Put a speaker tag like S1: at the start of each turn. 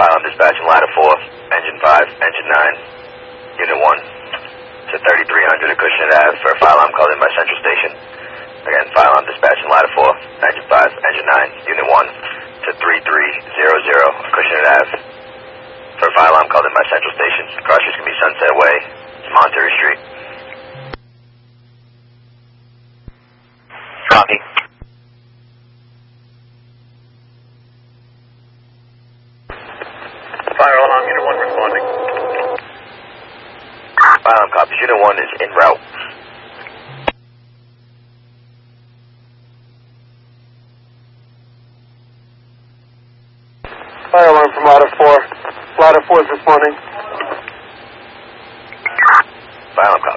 S1: File on dispatch in ladder 4, engine 5, engine 9, unit 1 to 3300 Acushnet Ave for a fire alarm called in by Central Station. Again, file on dispatch in ladder 4, engine 5, engine 9, unit 1 to 3300 Acushnet Ave for a fire alarm called in by Central Station. Cross street's going to be Sunset Way, Monterey Street. Copy.
S2: Fire alarm, unit 1 responding.
S1: Fire alarm copies. Unit 1 is en route.
S3: Fire alarm from ladder 4. Ladder 4 is responding.
S1: Fire alarm